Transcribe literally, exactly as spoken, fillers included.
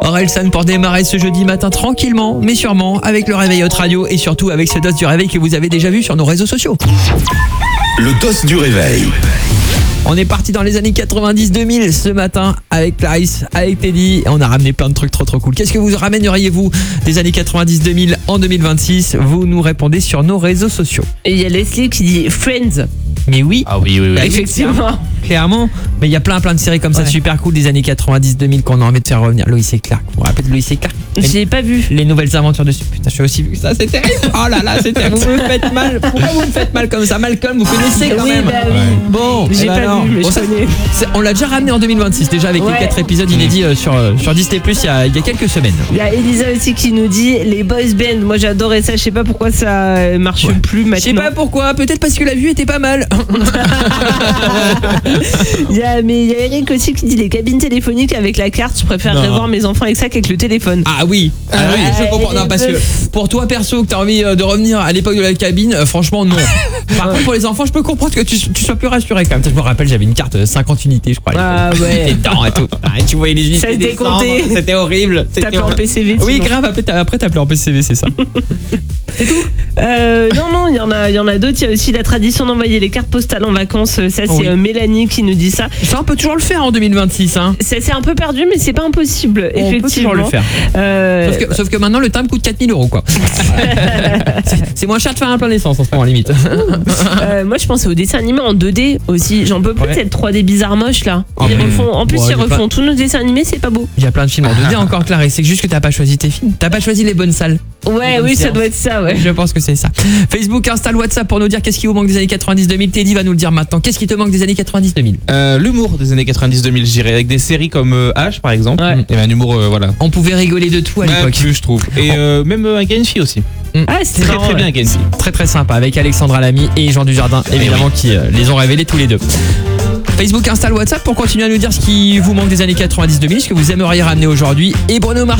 Orelsan pour démarrer ce jeudi matin tranquillement, mais sûrement, avec le réveil Hot Radio et surtout avec ce dos du réveil que vous avez déjà vu sur nos réseaux sociaux. Le dos du réveil. On est parti dans les années quatre-vingt-dix deux mille ce matin avec Clarisse, avec Teddy. On a ramené plein de trucs trop trop cool. Qu'est-ce que vous ramèneriez-vous des années quatre-vingt-dix deux mille en deux mille vingt-six? Vous nous répondez sur nos réseaux sociaux. Et il y a Leslie qui dit Friends. Mais oui, Ah oui, oui, oui. Bah, Effectivement. clairement. Mais il y a plein plein de séries comme ça Ouais. super cool des années quatre-vingt-dix deux mille qu'on a envie de faire revenir. Loïs et Clark. Vous vous rappelez de Loïs et Clark? Je l'ai pas vu. Les nouvelles aventures dessus. Putain, j'ai aussi vu ça, c'est terrible. Oh là là, c'est terrible. Vous me faites mal. Pourquoi vous me faites mal comme ça? Malcolm, vous connaissez quand Oui, même. bah oui. Bon, J'ai eh ben pas alors. vu, mais Bon, je ça, connais. c'est- on l'a déjà ramené en deux mille vingt-six, déjà avec Ouais. les quatre épisodes inédits euh, sur, euh, sur Disney plus, il y a, il y a quelques semaines. Il y a Elisa aussi qui nous dit les boys band. Moi j'adorais ça. Je sais pas pourquoi ça euh, marche Ouais. plus Je sais maintenant. pas pourquoi, peut-être parce que la vue était pas mal. Il y a, mais il y a Eric aussi qui dit les cabines téléphoniques avec la carte. Je préférerais Non. voir mes enfants avec ça qu'avec le téléphone. Ah oui, ah oui, je Ouais, comprends. Non, parce que pour toi perso que t'as envie euh, de revenir à l'époque de la cabine, euh, franchement non. Par contre pour les enfants, je peux comprendre que tu, tu sois plus rassuré quand même. Je me rappelle, j'avais une carte euh, cinquante unités, je crois. à l'époque. Ah ouais. T'étais dedans et tout. Ah, tu voyais les unités Ça a été descendre, compté. C'était horrible. T'as C'était appelé en horrible. P C V. Oui, sinon. grave. Après, t'as après, t'as appelé en P C V, c'est ça. Euh, non, non, il y en a, il y en a d'autres. Il y a aussi la tradition d'envoyer les cartes postales en vacances. Ça, c'est Oui. euh, Mélanie qui nous dit ça. Ça, on peut toujours le faire en deux mille vingt-six. Hein. Ça, c'est un peu perdu, mais c'est pas impossible. On peut effectivement. toujours le faire. Euh, Sauf que, sauf que maintenant, le timbre coûte quatre mille euros, quoi. C'est- C'est moins cher de faire un plein d'essence en ce moment, limite. euh, moi, je pensais aux dessins animés en deux D aussi. J'en peux plus Ouais. de cette trois D bizarre moche là. Ah, Ils mais- refont, en plus, Ouais, ils il y a refont plein- tous nos dessins animés, c'est pas beau. Il y a plein de films en deux D encore, Clarisse. C'est juste que t'as pas choisi tes films. T'as pas choisi les bonnes salles. Ouais, bonnes oui, ça séances. doit être ça, ouais. Je pense que c'est ça. Facebook, Insta, WhatsApp pour nous dire qu'est-ce qui vous manque des années quatre-vingt-dix deux mille. Teddy va nous le dire maintenant. Qu'est-ce qui te manque des années quatre-vingt-dix deux mille? Euh, L'humour des années quatre-vingt-dix deux mille, je dirais, avec des séries comme euh, H par exemple. Ouais. Et ben, un humour, euh, voilà. On pouvait rigoler de tout à Bah, l'époque. plus, je trouve. Et euh, même euh, un Genfi aussi. Ah, c'était Très marrant, très ouais. bien, Genfi. Très très sympa avec Alexandra Lamy et Jean Dujardin, évidemment, qui euh, les ont révélés tous les deux. Facebook, Insta, WhatsApp pour continuer à nous dire ce qui vous manque des années quatre-vingt-dix deux mille, ce que vous aimeriez ramener aujourd'hui. Et Bruno Mars